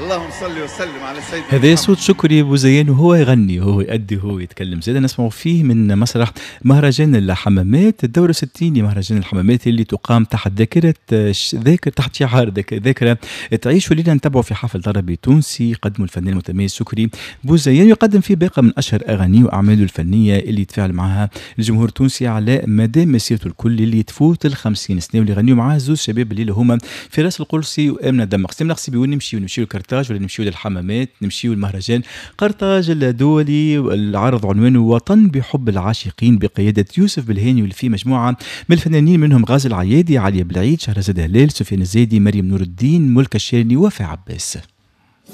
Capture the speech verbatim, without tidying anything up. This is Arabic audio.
اللهم صل وسلم على سيدنا هذا محمد. صوت شكري بوزيان وهو يغني وهو يؤدي وهو يتكلم. زاد نسمعوا فيه من مسرح مهرجان الحمامات، الدورة الستين لمهرجان الحمامات اللي تقام تحت ذاكرة ذاكر تحت شعار ذاكرة تعيش. ولينا نتبعوا في حفل طربي تونسي قدمه الفنان المتميز شكري بوزيان، يقدم فيه باقة من أشهر أغانيه وأعماله الفنية اللي يتفاعل معها الجمهور التونسي على مدى مسيرته الكل اللي تفوت الخمسين سنة، واللي يغنيوا معاه زوج شباب اللي هما فراس القرسي وآمنة دمقسي. نقسي وين نمشيو نمشيو لكرتاج ولا نمشيو للحمامات؟ نمشيو المهرجان قرطاج الدولي. العرض عنوانه وطن بحب العاشقين بقيادة يوسف بالهاني، واللي فيه مجموعة من الفنانين منهم غازي العيادي، علي بلعيد، شهرزاد هلال، سفيان الزيدي، مريم نور الدين، ملك الشيرني، وفاء عباس.